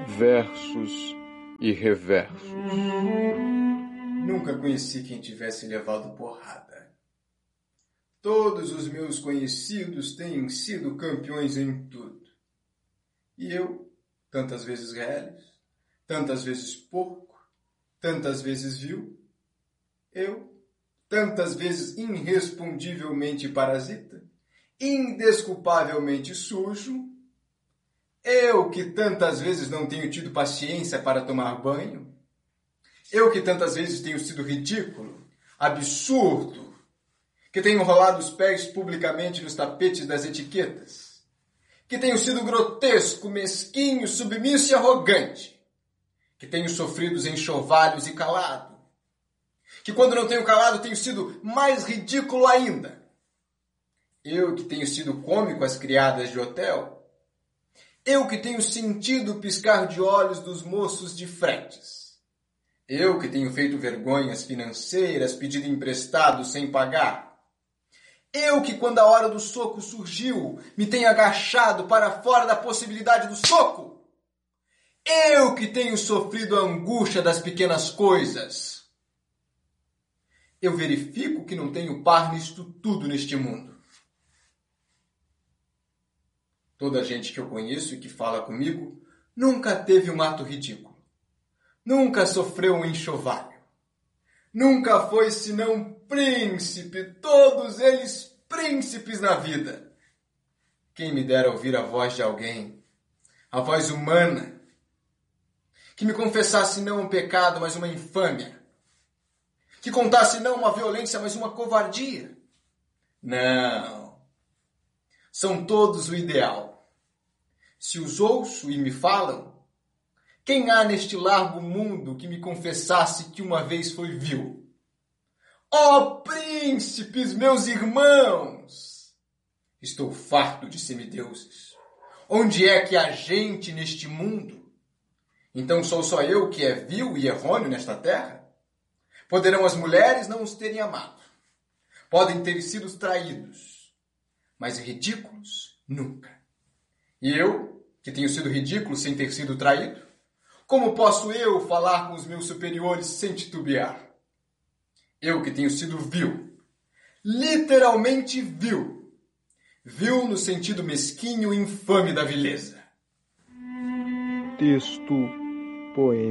versos e reversos. Nunca conheci quem tivesse levado porrada. Todos os meus conhecidos têm sido campeões em tudo. E eu, tantas vezes reles, tantas vezes porco, tantas vezes vil. Eu, tantas vezes irrespondivelmente parasita, indesculpavelmente sujo. Eu que tantas vezes não tenho tido paciência para tomar banho. Eu que tantas vezes tenho sido ridículo, absurdo, que tenho enrolado os pés publicamente nos tapetes das etiquetas, que tenho sido grotesco, mesquinho, submisso e arrogante, que tenho sofrido os enxovalhos e calado, que quando não tenho calado tenho sido mais ridículo ainda. Eu que tenho sido cômico às criadas de hotel. Eu que tenho sentido o piscar de olhos dos moços de fretes. Eu que tenho feito vergonhas financeiras, pedido emprestado sem pagar. Eu que, quando a hora do soco surgiu, me tenho agachado para fora da possibilidade do soco. Eu que tenho sofrido a angústia das pequenas coisas. Eu verifico que não tenho par nisto tudo neste mundo. Toda a gente que eu conheço e que fala comigo nunca teve um ato ridículo. Nunca sofreu um enxovalho. Nunca foi senão príncipe, todos eles príncipes na vida. Quem me dera ouvir a voz de alguém, a voz humana, que me confessasse não um pecado, mas uma infâmia. Que contasse não uma violência, mas uma covardia. Não. São todos o ideal. Se os ouço e me falam, quem há neste largo mundo que me confessasse que uma vez foi vil? Ó príncipes, meus irmãos! Estou farto de semideuses. Onde é que há gente neste mundo? Então sou só eu que é vil e errôneo nesta terra? Poderão as mulheres não os terem amado. Podem ter sido traídos. Mas ridículos, nunca. E eu, que tenho sido ridículo sem ter sido traído? Como posso eu falar com os meus superiores sem titubear? Eu que tenho sido vil, literalmente vil. Vil no sentido mesquinho e infame da vileza. Texto poêmico.